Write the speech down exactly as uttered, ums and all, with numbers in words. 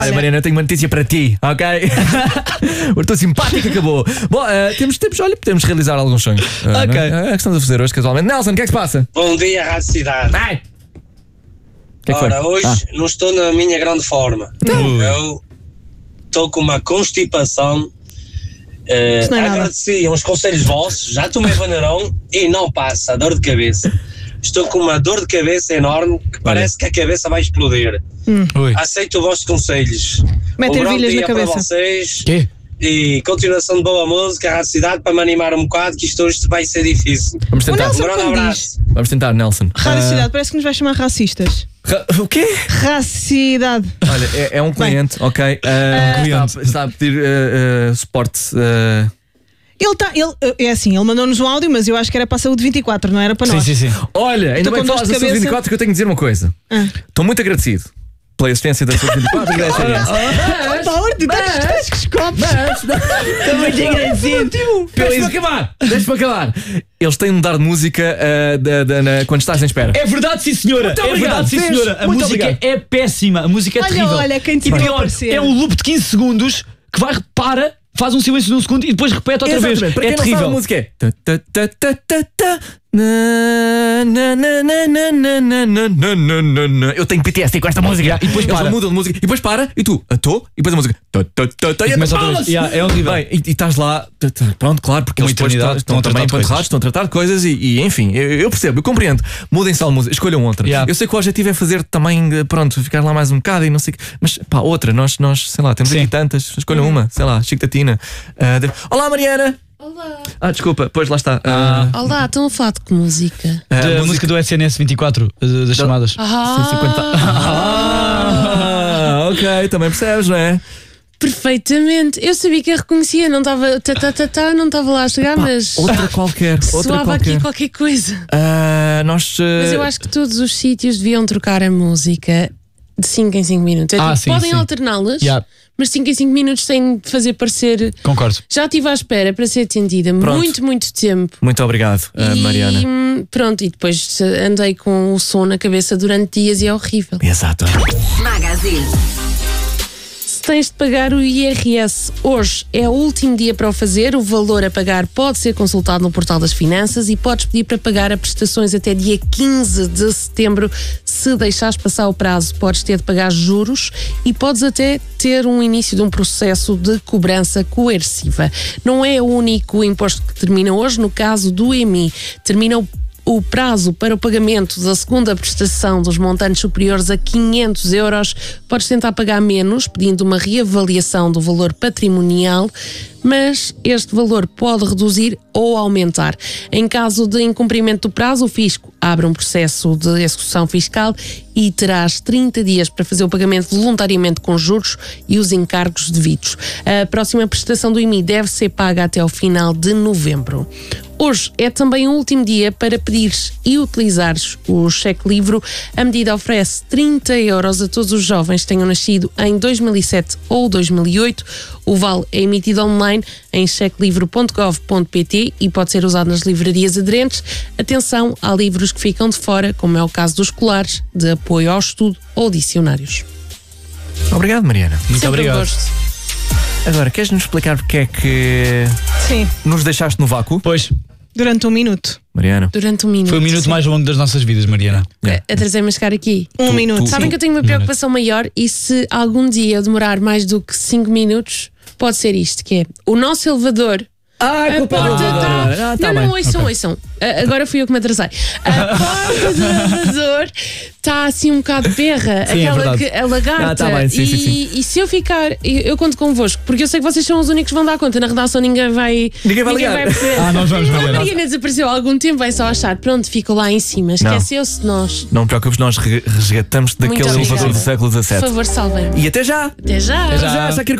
Olha, Mariana, eu tenho uma notícia para ti, ok? O teu simpático acabou. Bom, uh, temos, temos, olha, podemos realizar alguns sonhos. Uh, Ok. É? É o que estamos a fazer hoje, casualmente. Nelson, o que é que se passa? Bom dia, Rádio Cidade. Vai! O que é que Ora, foi? hoje Ah. não estou na minha grande forma. Ui. Eu estou com uma constipação. Uh, não é nada. agradeci uns conselhos vossos, já tomei Vaneirão e não passa, dor de cabeça. Estou com uma dor de cabeça enorme que parece que a cabeça vai explodir. Ui. Aceito os vossos conselhos. Mete um bom ervilhas dia na para cabeça. vocês Quê? e continuação de boa música, Rádio Cidade, para me animar um bocado, que isto hoje vai ser difícil. Vamos tentar. Nelson, Um grande como abraço. Vamos tentar, Nelson. Rádio Ah, Cidade, parece que nos vai chamar racistas. ra- O quê? Racidade. Olha, é, é um cliente, ok? Uh, cliente. Está, está a pedir uh, uh, suporte. Uh... Ele está, ele, é assim, ele mandou-nos um áudio, mas eu acho que era para a Saúde vinte e quatro, não era para Sim, nós. sim, sim. Olha, ainda Estou bem com que dor falas de da Saúde cabeça. vinte e quatro, que eu tenho que dizer uma coisa. Ah. Estou muito agradecido pela existência da Saúde vinte e quatro. Agradeço a Deus. Power, tu estás com os copos. Estou muito agradecido. Deixa-me acabar. Deixa-me acabar. Eles têm de mudar de música uh, da- da- na- quando estás em espera. É verdade, sim, senhora. Muito é obrigado, verdade, sim, vês? senhora. A Muito música obrigado. é péssima. A música é Olha, terrível. olha, quem te e viu pior, aparecer. é um loop de quinze segundos que vai, para, faz um silêncio de um segundo e depois repete outra Exatamente. vez. Para É quem não sabe, a terrível. música é. Ta, ta, ta, ta, ta, ta, na, na, na, na, na, na, na, na, na, na, na. Eu tenho P T S D com esta música. Yeah, e depois Eles para. mudam de música. E depois para. E tu, estou. E depois a música. Ta, ta, ta, ta, e começa outra palmas. vez. Yeah, é horrível. Bem, e, e estás lá. ta, ta, Pronto, claro, porque Uma eles depois eternidade, estão, estão a também tratar de empanturrados, coisas. estão a tratar de coisas e, e, enfim, eu, eu percebo, eu compreendo. Mudem só a música, escolham outra. Yeah. Eu sei que o objetivo é fazer também, eh, pronto, ficar lá mais um bocado e não sei o quê. Mas pá, outra, nós, nós sei lá, temos Sim. aqui tantas. Escolham uma, sei lá, Chico Tatina. Ah, de- Olá, Mariana! Olá. Ah, desculpa, pois lá está. Ah, Olá, estão a falar de que música? a Da música- música do S N S vinte e quatro, eh, das chamadas. Ah, cinquenta. Ah, ok, também percebes, não é? perfeitamente. Eu sabia que a reconhecia, não estava tá, tá, tá, tá, não estava lá a chegar, mas Outra qualquer, outra soava qualquer. aqui qualquer coisa. Ah, nós. eh, Mas eu acho que todos os sítios deviam trocar a música de cinco em cinco minutos. É Ah, tipo, sim, podem sim. alterná-las, Yeah. mas cinco em cinco minutos têm de fazer parecer. Concordo. Já estive à espera para ser atendida Pronto. muito, muito tempo. Muito obrigado, ah, e Mariana. hum, pronto, e depois andei com o som na cabeça durante dias e é horrível. Exato. Magazine. Se tens de pagar o I R S hoje é o último dia para o fazer. O valor a pagar pode ser consultado no portal das finanças e podes pedir para pagar a prestações até dia quinze de setembro. Se deixares passar o prazo, podes ter de pagar juros e podes até ter um início de um processo de cobrança coerciva. Não é o único imposto que termina hoje. No caso do E M I, termina o O prazo para o pagamento da segunda prestação dos montantes superiores a quinhentos euros. Podes tentar pagar menos, pedindo uma reavaliação do valor patrimonial, mas este valor pode reduzir ou aumentar. Em caso de incumprimento do prazo, o fisco abre um processo de execução fiscal e terás trinta dias para fazer o pagamento voluntariamente com juros e os encargos devidos. A próxima prestação do I M I deve ser paga até ao final de novembro. Hoje é também o último dia para pedires e utilizares o cheque livre. A medida oferece trinta euros a todos os jovens que tenham nascido em dois mil e sete ou dois mil e oito. O vale é emitido online em cheque livre ponto gov ponto pt e pode ser usado nas livrarias aderentes. Atenção, há livros que ficam de fora, como é o caso dos escolares, de apoio ao estudo ou dicionários. Obrigado, Mariana. Muito Sempre um obrigado. gosto. Agora, queres-nos explicar porque é que Sim, nos deixaste no vácuo? Pois, durante um minuto. Mariana. Durante um minuto. foi o minuto sim. mais longo das nossas vidas, Mariana. A trazer-me a chegar aqui. Um Tu- minuto. tu- Sabem que eu tenho uma preocupação maior e se algum dia eu demorar mais do que cinco minutos, pode ser isto, que é o nosso elevador. Ah, A porta está. Ah, tá não, bem. não, ouçam, Ok. ouçam. A- Agora fui eu que me atrasei. A porta do elevador está assim um bocado berra. Sim, é aquela verdade. que, a lagarta. Ah, tá bem, sim, e, sim, sim. e se eu ficar. Eu, eu conto convosco, porque eu sei que vocês são os únicos que vão dar conta. Na redação ninguém vai. Ninguém vai ligar. perceber. Ah, nós vamos, A Mariana. Mariana desapareceu há algum tempo, vai só achar. Pronto, ficou lá em cima. Esqueceu-se de nós. Não te preocupes, nós re- resgatamos daquele Muito elevador obrigada. do século Por dezassete. favor, salvem. E até já! Até já. Até já, está aqui